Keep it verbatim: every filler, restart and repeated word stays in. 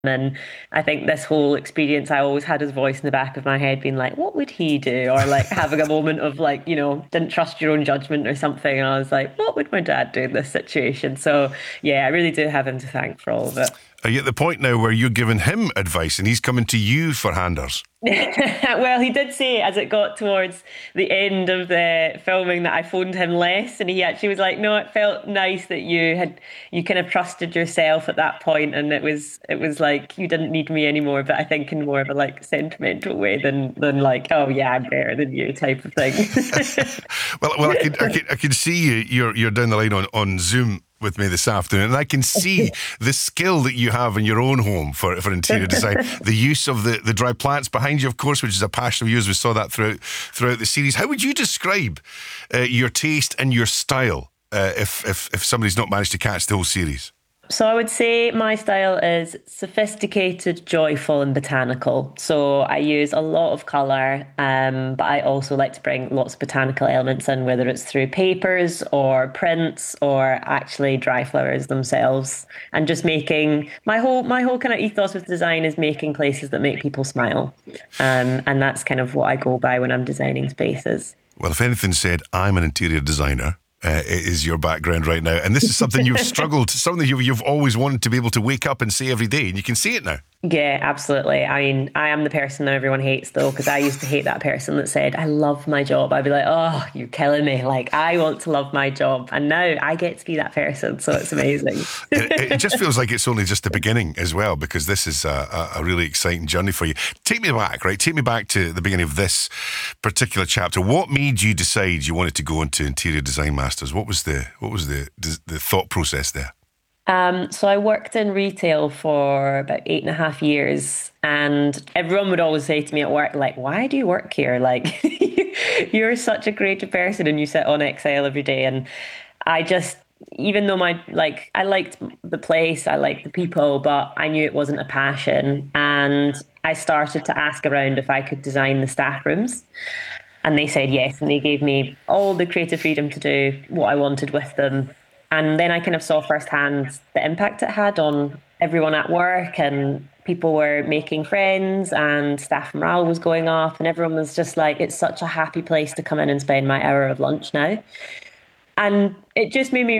And I think this whole experience, I always had his voice in the back of my head being like, what would he do? Or like having a moment of like, you know, didn't trust your own judgment or something. And I was like, what would my dad do in this situation? So yeah, I really do have him to thank for all of it. Are you at the point now where you're giving him advice and he's coming to you for handers? Well, he did say as it got towards the end of the filming that I phoned him less, and he actually was like, "No, it felt nice that you had you kind of trusted yourself at that point, and it was it was like you didn't need me anymore." But I think in more of a like sentimental way than than like, "Oh yeah, I'm better than you" type of thing. well, well, I can, I can, I can see you. You're you're down the line on on Zoom with me this afternoon, and I can see the skill that you have in your own home for, for interior design. The use of the, the dry plants behind you, of course, which is a passion of yours. We saw that throughout throughout the series. How would you describe uh, your taste and your style uh, if, if if somebody's not managed to catch the whole series? So I would say my style is sophisticated, joyful, and botanical. So I use a lot of colour, um, but I also like to bring lots of botanical elements in, whether it's through papers or prints or actually dry flowers themselves. And just making my whole my whole kind of ethos with design is making places that make people smile, um, and that's kind of what I go by when I'm designing spaces. Well, if anything said, I'm an interior designer. Uh, is your background right now, and this is something you've struggled, something you've, you've always wanted to be able to wake up and say every day, and you can see it now. Yeah, absolutely. I mean, I am the person that everyone hates though, because I used to hate that person that said, I love my job. I'd be like, oh, you're killing me. Like, I want to love my job. And now I get to be that person. So it's amazing. it, it just feels like it's only just the beginning as well, because this is a, a really exciting journey for you. Take me back, right? Take me back to the beginning of this particular chapter. What made you decide you wanted to go into Interior Design Masters? What was the, what was the, the thought process there? Um, so I worked in retail for about eight and a half years, and everyone would always say to me at work, like, why do you work here? Like, you're such a creative person and you sit on Excel every day. And I just, even though my, like, I liked the place, I liked the people, but I knew it wasn't a passion. And I started to ask around if I could design the staff rooms. And they said yes, and they gave me all the creative freedom to do what I wanted with them. And then I kind of saw firsthand the impact it had on everyone at work, and people were making friends and staff morale was going up, and everyone was just like, it's such a happy place to come in and spend my hour of lunch now. And it just made me